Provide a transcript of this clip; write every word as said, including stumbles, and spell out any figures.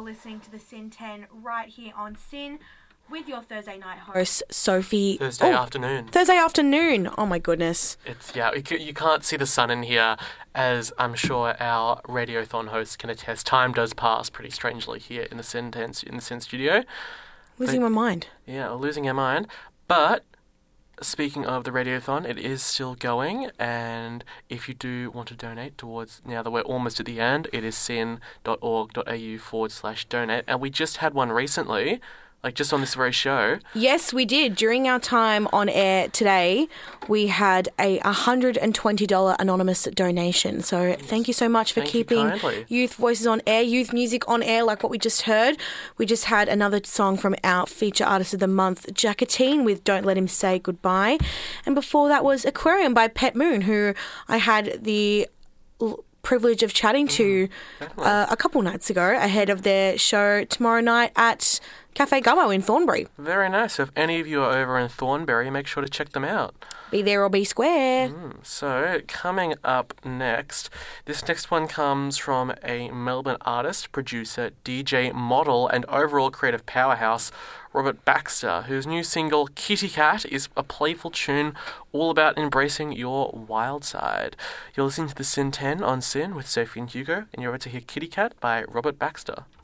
listening to the Sin ten right here on Sin with your Thursday night host, Sophie. Thursday oh, afternoon. Thursday afternoon. Oh, my goodness. It's yeah. You can't see the sun in here, as I'm sure our Radiothon hosts can attest. Time does pass pretty strangely here in the Sin ten, in the Sin studio. Losing but, my mind. Yeah, losing our mind. But speaking of the Radiothon, it is still going, and if you do want to donate towards, now that we're almost at the end, it is sin.org.au forward slash donate. And we just had one recently, like just on this very show. Yes, we did. During our time on air today, we had a one hundred twenty dollars anonymous donation. So thank you so much for Thank you keeping kindly. youth voices on air, youth music on air, like what we just heard. We just had another song from our feature artist of the month, Jacatine, with Don't Let Him Say Goodbye. And before that was Aquarium by Pet Moon, who I had the l- privilege of chatting to Mm, uh, a couple nights ago ahead of their show tomorrow night at Cafe Gummo in Thornbury. Very nice. So if any of you are over in Thornbury, make sure to check them out. Be there or be square. Mm, so, coming up next, this next one comes from a Melbourne artist, producer, D J, model, and overall creative powerhouse, Robert Baxter, whose new single, Kitty Cat, is a playful tune all about embracing your wild side. You're listening to the Sin ten on Sin with Sophie and Hugo, and you're about to hear Kitty Cat by Robert Baxter.